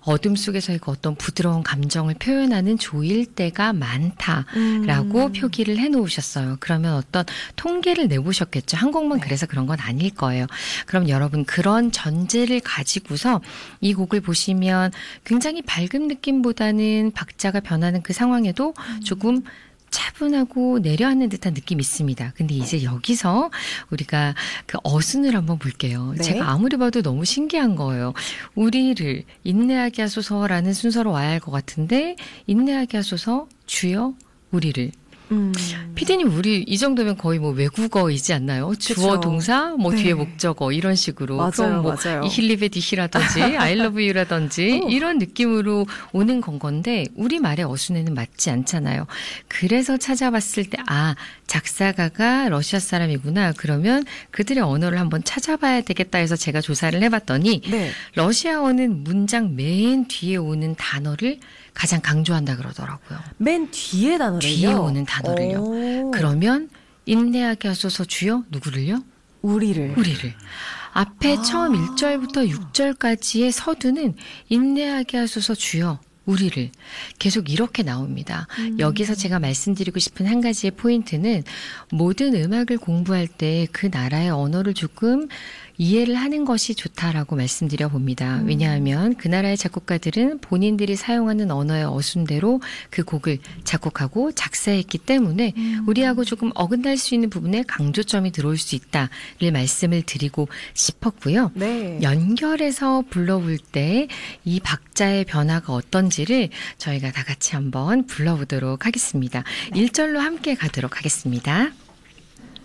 어둠 속에서의 그 어떤 부드러운 감정을 표현하는 조일 때가 많다라고 표기를 해놓으셨어요. 그러면 어떤 통계를 내보셨겠죠. 한 곡만 그래서 그런 건 아닐 거예요. 그럼 여러분 그런 전제를 가지고서 이 곡을 보시면 굉장히 밝은 느낌보다는 박자가 변하는 그 상황에도 조금 차분하고 내려앉는 듯한 느낌이 있습니다. 근데 이제 여기서 우리가 그 어순을 한번 볼게요. 네. 제가 아무리 봐도 너무 신기한 거예요. 우리를 인내하게 하소서라는 순서로 와야 할 것 같은데 인내하게 하소서 주여 우리를. 피디님 우리 이 정도면 거의 뭐 외국어이지 않나요? 주어 그쵸. 동사 뭐 네. 뒤에 목적어 이런 식으로. 맞아요, 그럼 뭐 맞아요. 이힐리베 디히라든지 I love you라든지 이런 느낌으로 오는 건 건데 우리 말의 어순에는 맞지 않잖아요. 그래서 찾아봤을 때 작사가가 러시아 사람이구나. 그러면 그들의 언어를 한번 찾아봐야 되겠다 해서 제가 조사를 해봤더니 네. 러시아어는 문장 맨 뒤에 오는 단어를 가장 강조한다 그러더라고요. 맨 뒤에 단어를요? 뒤에 오는 단어를요. 오. 그러면 인내하게 하소서 주여 누구를요? 우리를. 앞에 처음 1절부터 6절까지의 서두는 인내하게 하소서 주여 우리를 계속 이렇게 나옵니다. 여기서 제가 말씀드리고 싶은 한 가지의 포인트는 모든 음악을 공부할 때 그 나라의 언어를 조금 이해를 하는 것이 좋다라고 말씀드려 봅니다. 왜냐하면 그 나라의 작곡가들은 본인들이 사용하는 언어의 어순대로 그 곡을 작곡하고 작사했기 때문에 우리하고 조금 어긋날 수 있는 부분에 강조점이 들어올 수 있다를 말씀을 드리고 싶었고요. 네. 연결해서 불러볼 때 이 박자의 변화가 어떤지를 저희가 다 같이 한번 불러보도록 하겠습니다. 1절로 함께 가도록 하겠습니다.